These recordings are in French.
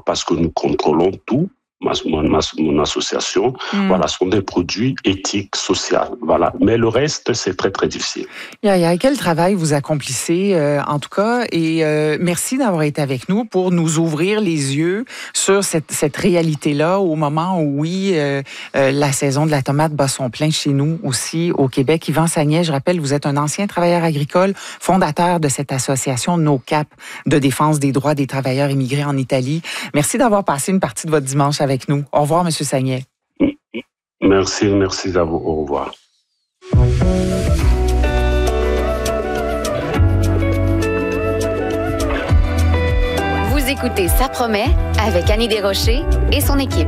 parce que nous contrôlons tout. Mon association, voilà, sont des produits éthiques, sociaux, voilà. Mais le reste, c'est très, très difficile. Quel travail vous accomplissez, en tout cas, et merci d'avoir été avec nous pour nous ouvrir les yeux sur cette réalité-là au moment où, oui, la saison de la tomate bat son plein chez nous aussi, au Québec. Yvan Sagnet, je rappelle, vous êtes un ancien travailleur agricole, fondateur de cette association NOCAP de défense des droits des travailleurs immigrés en Italie. Merci d'avoir passé une partie de votre dimanche avec nous. Au revoir, M. Sagnet. Merci à vous. Au revoir. Vous écoutez Ça promet avec Annie Desrochers et son équipe.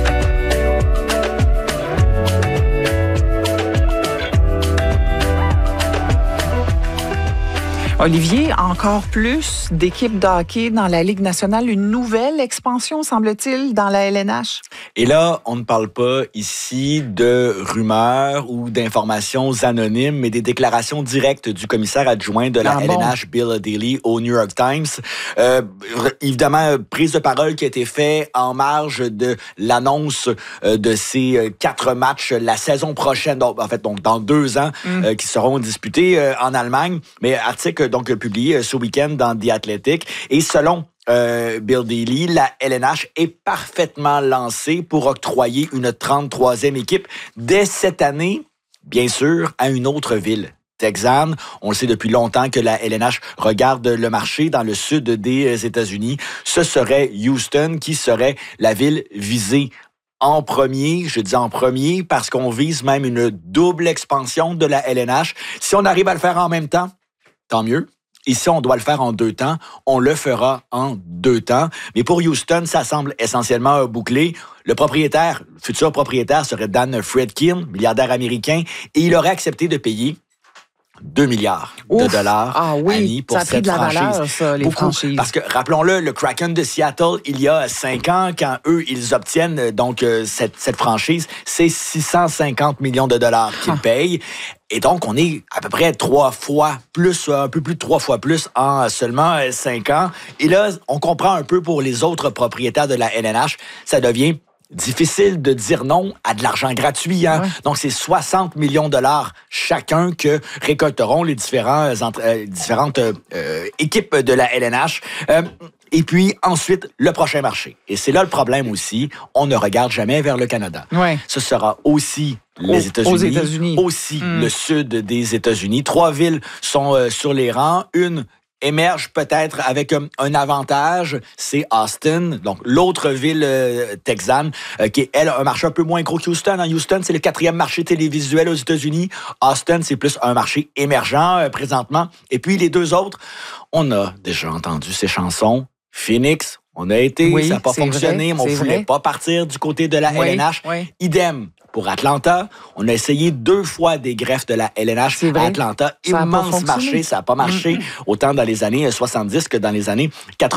Olivier, encore plus d'équipes de hockey dans la Ligue nationale, une nouvelle expansion, semble-t-il, dans la LNH. Et là, on ne parle pas ici de rumeurs ou d'informations anonymes, mais des déclarations directes du commissaire adjoint de la LNH, Bill Daly, au New York Times. Évidemment, prise de parole qui a été faite en marge de l'annonce de ces 4 matchs la saison prochaine, donc dans 2 ans, qui seront disputés en Allemagne. Mais article donc publié ce week-end dans The Athletic. Et selon Bill Daly, la LNH est parfaitement lancée pour octroyer une 33e équipe dès cette année, bien sûr, à une autre ville. Texane. On le sait depuis longtemps que la LNH regarde le marché dans le sud des États-Unis. Ce serait Houston qui serait la ville visée en premier. Je dis en premier parce qu'on vise même une double expansion de la LNH. Si on arrive à le faire en même temps, tant mieux. Ici, on doit le faire en 2 temps. On le fera en 2 temps. Mais pour Houston, ça semble essentiellement bouclé. Le futur propriétaire serait Dan Fredkin, milliardaire américain, et il aurait accepté de payer 2 milliards de dollars Annie, pour cette franchise. Ça a pris de la valeur, ça, les franchises. Parce que, rappelons-le, le Kraken de Seattle, il y a 5 ans, quand eux, ils obtiennent donc cette franchise, c'est 650 millions de dollars qu'ils payent. Et donc, on est à peu près 3 fois plus, un peu plus de 3 fois plus en seulement 5 ans. Et là, on comprend un peu pour les autres propriétaires de la LNH, ça devient difficile de dire non à de l'argent gratuit. Hein? Ouais. Donc, c'est 60 millions de dollars chacun que récolteront les différentes équipes de la LNH. Et puis, ensuite, le prochain marché. Et c'est là le problème aussi. On ne regarde jamais vers le Canada. Ouais. Ce sera aussi les États-Unis, aussi le sud des États-Unis. 3 villes sont sur les rangs. Une émerge peut-être avec un avantage, c'est Austin, donc l'autre ville texane, qui est, elle, un marché un peu moins gros qu'Houston. Houston, c'est le 4e marché télévisuel aux États-Unis. Austin, c'est plus un marché émergent présentement. Et puis les 2 autres, on a déjà entendu ces chansons. Phoenix, on a été, ça n'a pas fonctionné, mais on ne voulait pas partir du côté de la LNH. Oui. Idem pour Atlanta. On a essayé 2 fois des greffes de la LNH à Atlanta. Immense marché, ça n'a pas marché autant dans les années 70 que dans les années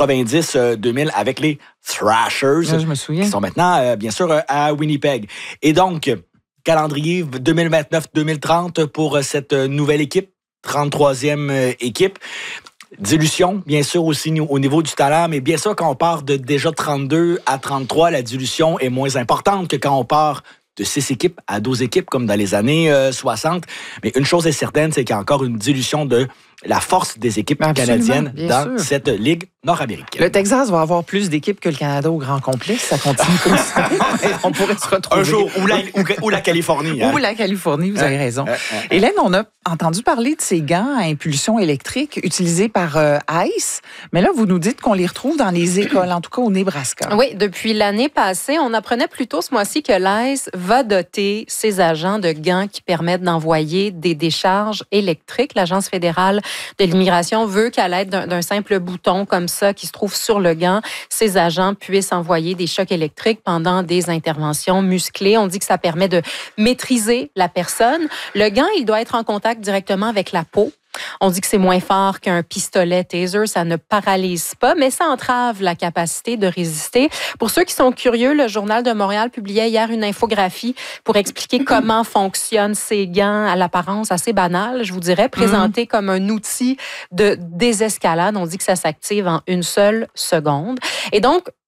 90-2000 avec les Thrashers, je me souviens, qui sont maintenant, bien sûr, à Winnipeg. Et donc, calendrier 2029-2030 pour cette nouvelle équipe, 33e équipe. Dilution, bien sûr, aussi au niveau du talent, mais bien sûr, quand on part de déjà 32 à 33, la dilution est moins importante que quand on part de 6 équipes à 12 équipes, comme dans les années 60. Mais une chose est certaine, c'est qu'il y a encore une dilution de la force des équipes canadiennes dans cette Ligue nord-américaine. Le Texas va avoir plus d'équipes que le Canada au grand complet. Ça continue comme ça. On pourrait se retrouver. Un jour, ou la Californie. Hein? Ou la Californie, vous avez raison. Hélène, on a entendu parler de ces gants à impulsion électrique utilisés par ICE, mais là, vous nous dites qu'on les retrouve dans les écoles, en tout cas au Nebraska. Oui, depuis l'année passée, on apprenait plutôt ce mois-ci que l'ICE va doter ses agents de gants qui permettent d'envoyer des décharges électriques. L'Agence fédérale de l'immigration veut qu'à l'aide d'un simple bouton comme ça qui se trouve sur le gant, ces agents puissent envoyer des chocs électriques pendant des interventions musclées. On dit que ça permet de maîtriser la personne. Le gant, il doit être en contact directement avec la peau. On dit que c'est moins fort qu'un pistolet taser, ça ne paralyse pas, mais ça entrave la capacité de résister. Pour ceux qui sont curieux, le Journal de Montréal publiait hier une infographie pour expliquer comment fonctionnent ces gants à l'apparence assez banale, je vous dirais, présentés comme un outil de désescalade. On dit que ça s'active en 1 seule seconde. Et donc,